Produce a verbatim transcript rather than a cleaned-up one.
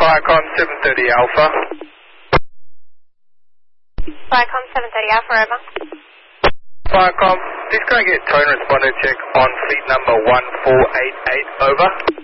Viacom seven thirty Alpha. Viacom seven thirty Alpha, over. Viacom, please can I get tone responder check on fleet number one four eight eight, over?